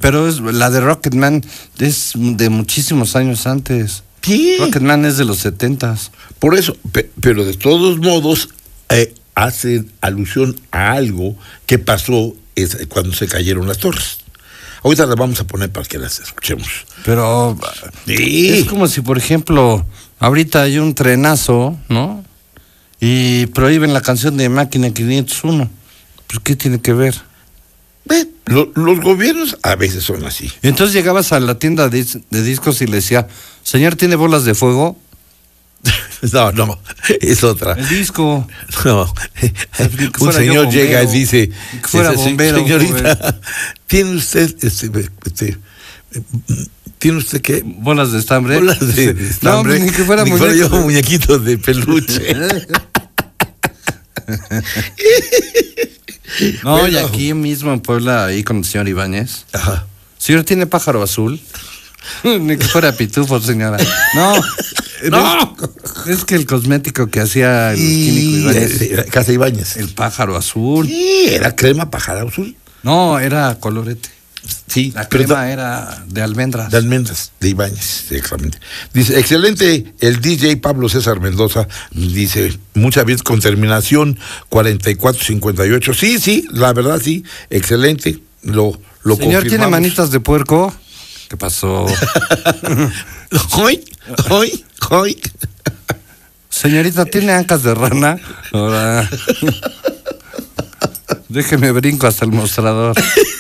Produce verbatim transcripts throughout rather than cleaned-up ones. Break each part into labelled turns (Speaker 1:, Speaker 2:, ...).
Speaker 1: pero es, la de Rocketman es de muchísimos años antes.
Speaker 2: Sí.
Speaker 1: Rocketman es de los setentas.
Speaker 2: Por eso, pe, pero de todos modos eh, hace alusión a algo que pasó es, cuando se cayeron las torres. Ahorita las vamos a poner para que las escuchemos.
Speaker 1: Pero
Speaker 2: sí.
Speaker 1: Es como si, por ejemplo, ahorita hay un trenazo, ¿no? Y prohíben la canción de Máquina quinientos uno. ¿Pues qué tiene que ver?
Speaker 2: Eh, lo, los gobiernos a veces son así.
Speaker 1: Entonces llegabas a la tienda de, de discos y le decía, señor, ¿tiene bolas de fuego?
Speaker 2: No, no, es otra.
Speaker 1: El disco.
Speaker 2: No, un señor llega y dice,
Speaker 1: que fuera
Speaker 2: dice,
Speaker 1: bombero,
Speaker 2: señorita,
Speaker 1: joven.
Speaker 2: ¿tiene usted, este, este, ¿tiene usted qué?
Speaker 1: Bolas de estambre.
Speaker 2: Bolas de, de estambre.
Speaker 1: No, ni que fuera
Speaker 2: ni
Speaker 1: muñeco.
Speaker 2: fuera yo muñequitos de peluche.
Speaker 1: No,
Speaker 2: bueno.
Speaker 1: Y aquí mismo en Puebla, ahí con el señor Ibáñez.
Speaker 2: Ajá.
Speaker 1: Señor, ¿tiene pájaro azul? Ni que fuera pitufo, señora. No.
Speaker 2: No.
Speaker 1: Es, es que el cosmético que hacía el
Speaker 2: Y
Speaker 1: químico Ibáñez.
Speaker 2: era Casa Ibáñez.
Speaker 1: El pájaro azul.
Speaker 2: Sí, era crema pájaro azul.
Speaker 1: No, era colorete.
Speaker 2: Sí,
Speaker 1: La
Speaker 2: pero
Speaker 1: crema
Speaker 2: ta-
Speaker 1: era de almendras.
Speaker 2: de almendras, de Ibáñez, exactamente. Dice, excelente el D J Pablo César Mendoza, dice, mucha vez con terminación cuarenta y cuatro cincuenta y ocho. Sí, sí, la verdad sí, excelente, lo, lo
Speaker 1: Señor, ¿tiene
Speaker 2: confirmamos.
Speaker 1: manitas de puerco? ¿Qué pasó?
Speaker 2: Hoy, hoy, hoy.
Speaker 1: Señorita, ¿tiene ancas de rana? Ahora. Déjeme brinco hasta el mostrador.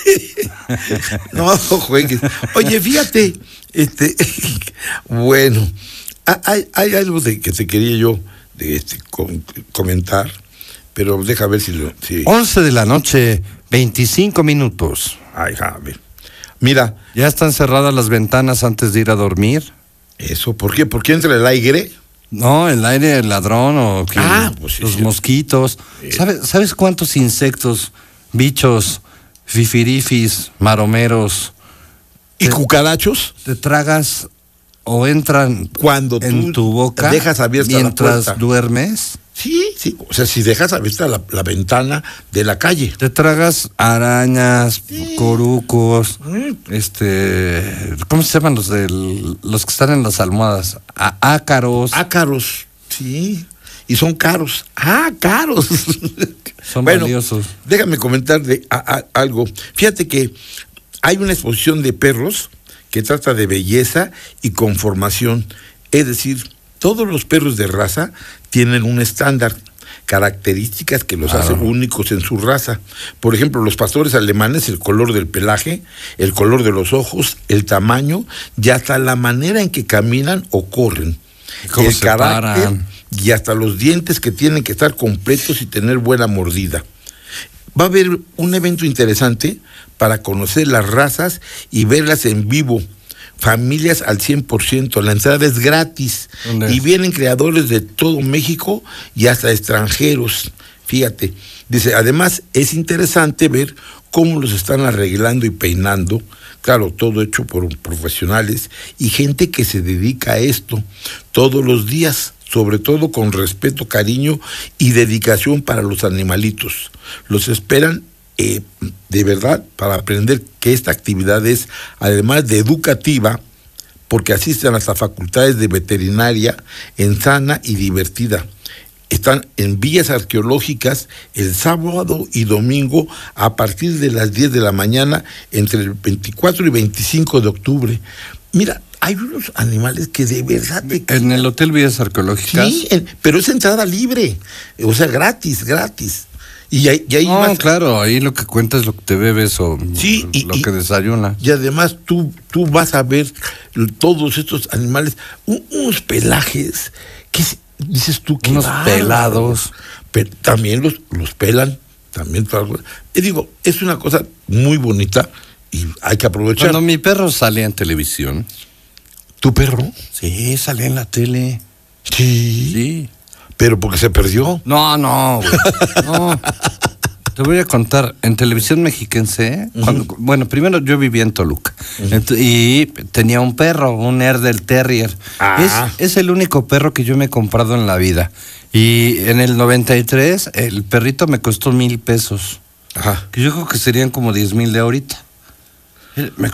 Speaker 2: No juegues. Oye, fíjate, este, bueno, hay, hay algo de que te quería yo de este, com- comentar, pero deja ver si lo... Si...
Speaker 1: once de la noche, veinticinco minutos.
Speaker 2: Ay, a ver. Mira,
Speaker 1: ¿Ya están cerradas las ventanas antes de ir a dormir?
Speaker 2: eso, ¿por qué? ¿Por qué entra el aire?
Speaker 1: No, el aire, el ladrón o que
Speaker 2: Ah, pues sí,
Speaker 1: los
Speaker 2: sí.
Speaker 1: mosquitos.
Speaker 2: Eh.
Speaker 1: ¿Sabes, ¿Sabes cuántos insectos, bichos, fifirifis, maromeros
Speaker 2: ¿Y
Speaker 1: Te-
Speaker 2: cucarachos?
Speaker 1: te tragas o entran
Speaker 2: Cuando
Speaker 1: en
Speaker 2: tú
Speaker 1: tu boca
Speaker 2: dejas abierta la
Speaker 1: mientras
Speaker 2: puerta.
Speaker 1: duermes?
Speaker 2: Sí, sí, o sea, si dejas abierta la, la ventana de la calle.
Speaker 1: Te tragas arañas, corucos,
Speaker 2: Mm.
Speaker 1: este, ¿cómo se llaman los del, los que están en las almohadas? A- ácaros.
Speaker 2: Ácaros, sí, y son caros. Ah, caros.
Speaker 1: Son
Speaker 2: Bueno,
Speaker 1: valiosos.
Speaker 2: déjame comentar de a- a- algo. Fíjate que hay una exposición de perros que trata de belleza y conformación. Es decir, todos los perros de raza tienen un estándar, características que los
Speaker 1: Claro.
Speaker 2: hacen únicos en su raza. Por ejemplo, los pastores alemanes, el color del pelaje, el color de los ojos, el tamaño y hasta la manera en que caminan o corren.
Speaker 1: ¿Cómo
Speaker 2: el
Speaker 1: se
Speaker 2: carácter
Speaker 1: paran?
Speaker 2: y hasta los dientes que tienen que estar completos y tener buena mordida. Va a haber un evento interesante para conocer las razas y verlas en vivo. Familias al cien por ciento, la entrada es gratis.
Speaker 1: ¿Dónde
Speaker 2: Y
Speaker 1: es?
Speaker 2: vienen creadores de todo México y hasta extranjeros. Fíjate, dice, además es interesante ver cómo los están arreglando y peinando. Claro, todo hecho por profesionales y gente que se dedica a esto todos los días, sobre todo con respeto, cariño y dedicación para los animalitos. Los esperan eh, de verdad para aprender que esta actividad es, además de educativa, porque asisten hasta facultades de veterinaria en sana y divertida. Están en villas arqueológicas el sábado y domingo a partir de las diez de la mañana entre el veinticuatro y veinticinco de octubre. Mira, hay unos animales que de verdad te...
Speaker 1: En el Hotel Villas Arqueológicas.
Speaker 2: Sí, en- pero es entrada libre, o sea, gratis, gratis. Y ahí, y ahí
Speaker 1: No,
Speaker 2: vas-
Speaker 1: claro, ahí lo que cuenta es lo que te bebes o
Speaker 2: Sí, y-
Speaker 1: lo
Speaker 2: y-
Speaker 1: que desayunas.
Speaker 2: Y además tú, tú vas a ver todos estos animales, un- unos pelajes, que es- dices tú que
Speaker 1: Unos pelados.
Speaker 2: Pero también los, los pelan, también todo. Y digo, es una cosa muy bonita y hay que aprovechar.
Speaker 1: Cuando mi perro salía en televisión.
Speaker 2: ¿Tu perro?
Speaker 1: Sí, salía en la tele.
Speaker 2: Sí.
Speaker 1: Sí.
Speaker 2: Pero porque se perdió.
Speaker 1: No, no, güey. No. Te voy a contar, en televisión mexiquense, cuando, bueno, primero yo vivía en Toluca, ent- y tenía un perro, un Herder Terrier.
Speaker 2: Ah.
Speaker 1: Es, es el único perro que yo me he comprado en la vida. Y en el noventa y tres, el perrito me costó mil pesos,
Speaker 2: Ajá.
Speaker 1: que yo creo que serían como diez mil de ahorita. Eh, Me